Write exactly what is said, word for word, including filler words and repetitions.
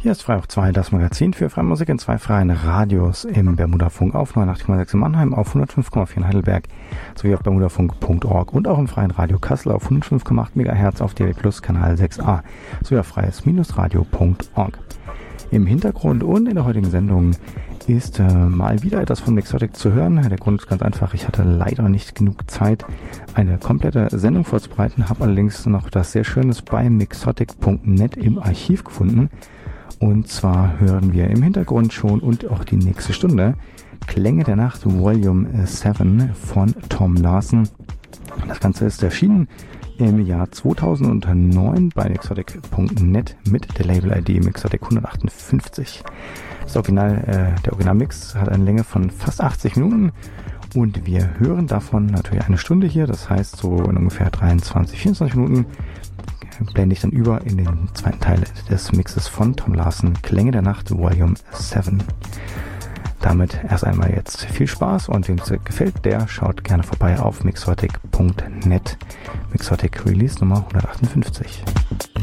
Hier ist Frei hoch zwei, das Magazin für freie Musik in zwei freien Radios im Bermudafunk auf neunundachtzig Komma sechs in Mannheim, auf hundertfünf Komma vier in Heidelberg, sowie auf bermudafunk punkt org und auch im freien Radio Kassel auf hundertfünf Komma acht Megahertz auf D W Plus Kanal sechs a, sowie auf freies Radio punkt org. Im Hintergrund und in der heutigen Sendung ist äh, mal wieder etwas von Mixotic zu hören. Der Grund ist ganz einfach, ich hatte leider nicht genug Zeit, eine komplette Sendung vorzubereiten, habe allerdings noch das sehr Schönes bei mixotic punkt net im Archiv gefunden. Und zwar hören wir im Hintergrund schon und auch die nächste Stunde Klänge der Nacht Volume sieben von Tom Larsen. Das Ganze ist erschienen im Jahr zweitausendneun bei mixotic punkt net mit der Label-I D Mixotic hundertachtundfünfzig. Das Original, äh, der Originalmix hat eine Länge von fast achtzig Minuten und wir hören davon natürlich eine Stunde hier, das heißt so in ungefähr dreiundzwanzig, vierundzwanzig Minuten blende ich dann über in den zweiten Teil des Mixes von Tom Larsen, Klänge der Nacht Volume sieben. Damit erst einmal jetzt viel Spaß und wem es gefällt, der schaut gerne vorbei auf mixotic punkt net. Mixotic Release Nummer hundertachtundfünfzig.